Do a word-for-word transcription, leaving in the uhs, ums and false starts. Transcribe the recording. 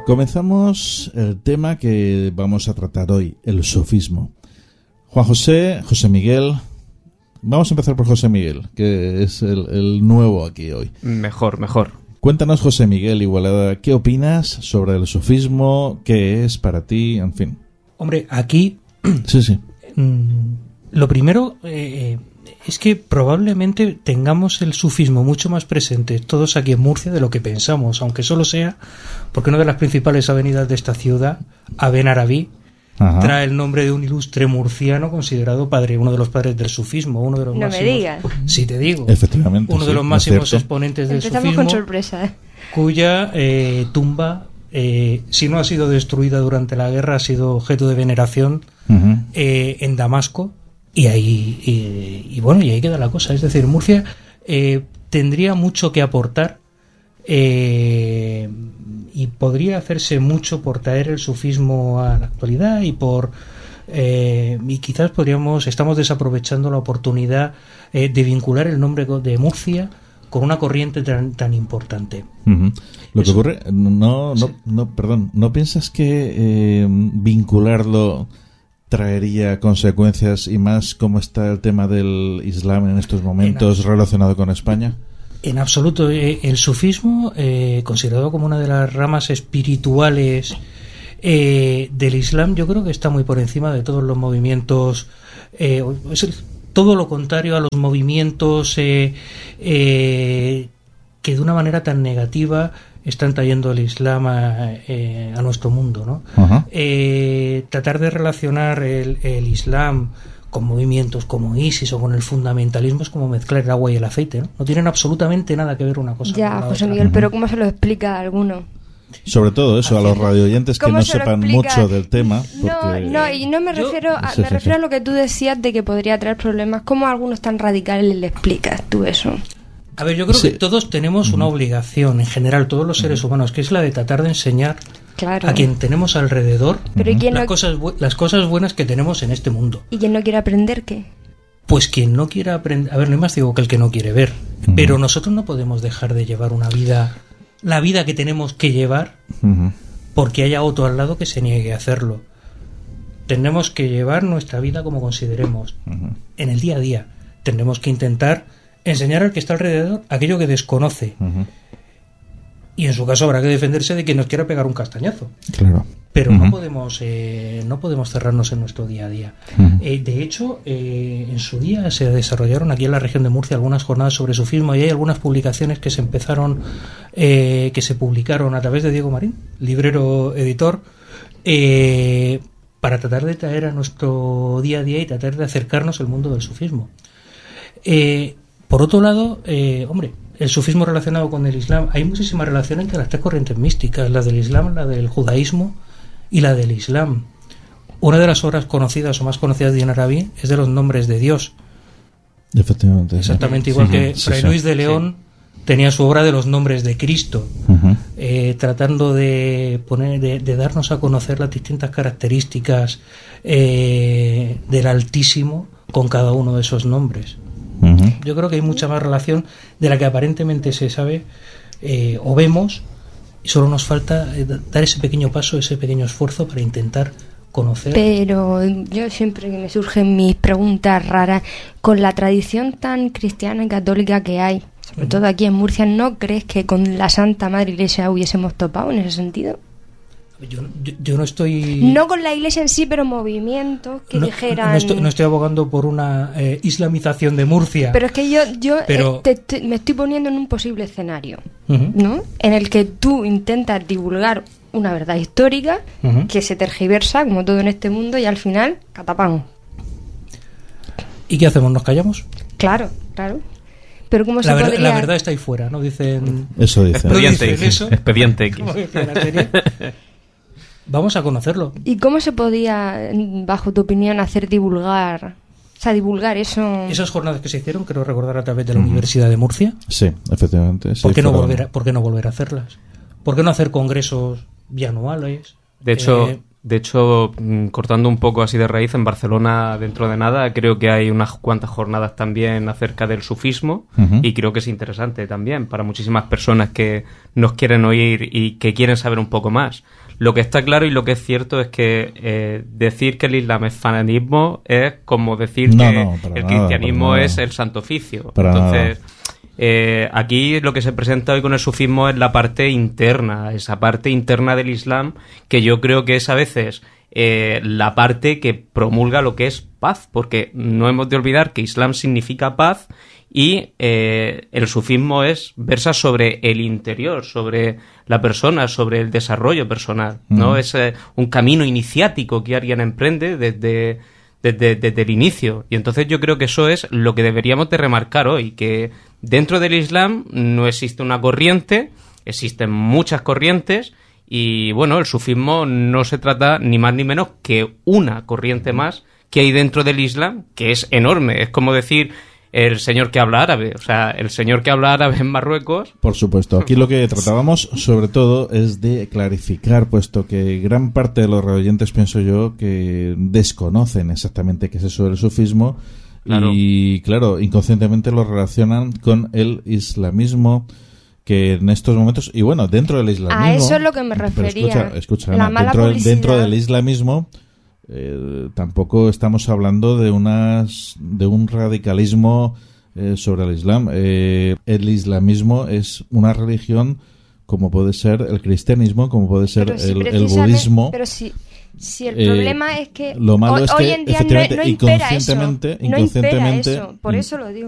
Comenzamos el tema que vamos a tratar hoy, el sufismo. Juan José, José Miguel, vamos a empezar por José Miguel, que es el, el nuevo aquí hoy. Mejor, mejor. Cuéntanos, José Miguel Igualada, ¿qué opinas sobre el sufismo? ¿Qué es para ti? En fin. Hombre, aquí... Sí, sí. Lo primero eh, es que probablemente tengamos el sufismo mucho más presente todos aquí en Murcia de lo que pensamos, aunque solo sea porque una de las principales avenidas de esta ciudad, Aben Arabí, Ajá. trae el nombre de un ilustre murciano considerado padre, uno de los padres del sufismo, uno de los no máximos. Me digas. Sí, te digo. Efectivamente. Uno sí, de los máximos cierto. exponentes del Empezamos sufismo. Con sorpresa, ¿eh? Cuya eh, tumba, eh, si no ha sido destruida durante la guerra, ha sido objeto de veneración uh-huh. eh, en Damasco. Y ahí, y, y bueno, y ahí queda la cosa. Es decir, Murcia eh, tendría mucho que aportar eh, y podría hacerse mucho por traer el sufismo a la actualidad y por eh, y quizás podríamos, estamos desaprovechando la oportunidad eh, de vincular el nombre de Murcia con una corriente tan, tan importante. Uh-huh. Lo Eso. que ocurre, no, no, Sí. no, perdón, ¿no piensas que eh, vincularlo traería consecuencias y más cómo está el tema del Islam en estos momentos en relacionado con España? En absoluto. Eh, el sufismo, eh, considerado como una de las ramas espirituales eh, del Islam, yo creo que está muy por encima de todos los movimientos, eh, es el, todo lo contrario a los movimientos eh, eh, que de una manera tan negativa están trayendo el Islam a, eh, a nuestro mundo, ¿no? Uh-huh. Eh, tratar de relacionar el, el Islam con movimientos como ISIS o con el fundamentalismo es como mezclar el agua y el aceite, ¿no? No tienen absolutamente nada que ver una cosa ya, con la José otra. Miguel, pero ¿cómo se lo explica a alguno? Sobre todo eso, a los radioyentes que no sepan explica? mucho del tema. Porque... No, no, y no me Yo... refiero a, sí, me sí, refiero sí. a lo que tú decías de que podría traer problemas. ¿Cómo a algunos tan radicales le explicas tú eso? A ver, yo creo sí. que todos tenemos una obligación, en general, todos los seres humanos, que es la de tratar de enseñar claro. a quien tenemos alrededor Pero ¿y quién las, no... cosas bu- las cosas buenas que tenemos en este mundo. ¿Y quien no quiere aprender qué? Pues quien no quiera aprender... A ver, no hay más ciego que el que no quiere ver. Uh-huh. Pero nosotros no podemos dejar de llevar una vida... La vida que tenemos que llevar uh-huh. porque haya otro al lado que se niegue a hacerlo. Tenemos que llevar nuestra vida como consideremos. Uh-huh. En el día a día. Tendremos que intentar enseñar al que está alrededor aquello que desconoce. Uh-huh. Y en su caso habrá que defenderse de quien nos quiera pegar un castañazo. Claro. Pero uh-huh. no podemos eh, no podemos cerrarnos en nuestro día a día. Uh-huh. Eh, de hecho, eh, en su día se desarrollaron aquí en la región de Murcia algunas jornadas sobre sufismo y hay algunas publicaciones que se empezaron, eh, que se publicaron a través de Diego Marín, librero editor, eh, para tratar de traer a nuestro día a día y tratar de acercarnos al mundo del sufismo. Eh, por otro lado, eh, hombre, el sufismo relacionado con el Islam, hay muchísima relación entre las tres corrientes místicas, la del Islam, la del judaísmo y la del Islam. Una de las obras conocidas o más conocidas de Ibn Arabi es de los nombres de Dios. Efectivamente. Exactamente sí. igual sí, que sí, Fray sí, Luis de León sí. tenía su obra de los nombres de Cristo, uh-huh. eh, tratando de poner, de, de darnos a conocer las distintas características eh, del Altísimo con cada uno de esos nombres. Uh-huh. Yo creo que hay mucha más relación de la que aparentemente se sabe eh, o vemos, y solo nos falta eh, dar ese pequeño paso, ese pequeño esfuerzo para intentar conocer. Pero yo siempre que me surgen mis preguntas raras, con la tradición tan cristiana y católica que hay, sobre uh-huh. todo aquí en Murcia, ¿no crees que con la Santa Madre Iglesia hubiésemos topado en ese sentido? Yo, yo, yo no estoy... No con la iglesia en sí, pero movimientos que no, dijeran... No estoy, no estoy abogando por una eh, islamización de Murcia. Pero es que yo, yo pero... eh, te, te, me estoy poniendo en un posible escenario, uh-huh. ¿no? En el que tú intentas divulgar una verdad histórica uh-huh. que se tergiversa, como todo en este mundo, y al final, catapán. ¿Y qué hacemos? ¿Nos callamos? Claro, claro. Pero ¿cómo la se verdad, podría...? La verdad está ahí fuera, ¿no? Dicen... Eso dicen. Expediente ¿no dicen X. eso? Expediente X. ¿Cómo decía la serie? Vamos a conocerlo. ¿Y cómo se podía, bajo tu opinión, hacer divulgar, o sea, divulgar eso? Esas jornadas que se hicieron, creo recordar a través de la uh-huh. Universidad de Murcia. Sí, efectivamente. Sí, ¿Por qué no fueron... volver a, ¿por qué no volver a hacerlas? ¿Por qué no hacer congresos bianuales? De hecho, eh, De hecho, cortando un poco así de raíz, en Barcelona dentro de nada creo que hay unas cuantas jornadas también acerca del sufismo, uh-huh. y creo que es interesante también para muchísimas personas que nos quieren oír y que quieren saber un poco más. Lo que está claro y lo que es cierto es que eh, decir que el Islam es fanatismo es como decir no, que no, el nada, cristianismo es el santo oficio. Para Entonces... nada. Eh, aquí lo que se presenta hoy con el sufismo es la parte interna, esa parte interna del Islam, que yo creo que es a veces eh, la parte que promulga lo que es paz, porque no hemos de olvidar que Islam significa paz y eh, el sufismo es versa sobre el interior, sobre la persona, sobre el desarrollo personal, ¿no? Mm. Es eh, un camino iniciático que alguien emprende desde... Desde, desde el inicio. Y entonces yo creo que eso es lo que deberíamos de remarcar hoy, que dentro del Islam no existe una corriente, existen muchas corrientes y bueno, el sufismo no se trata ni más ni menos que una corriente más que hay dentro del Islam, que es enorme. Es como decir el señor que habla árabe, o sea, el señor que habla árabe en Marruecos. Por supuesto, aquí lo que tratábamos sobre todo es de clarificar, puesto que gran parte de los radioyentes, pienso yo, que desconocen exactamente qué es eso del sufismo, claro. Y claro, inconscientemente lo relacionan con el islamismo, que en estos momentos, y bueno, dentro del islamismo... A eso es lo que me refería. Escucha, escucha, la Ana, mala dentro, publicidad. dentro del islamismo... Eh, tampoco estamos hablando de unas de un radicalismo eh, sobre el Islam. Eh, el islamismo es una religión como puede ser el cristianismo, como puede ser si el, el budismo. Pero si, si el problema eh, es que lo malo hoy, es que hoy en día no, no impera eso. inconscientemente, inconscientemente no impera eso. Por eso lo digo.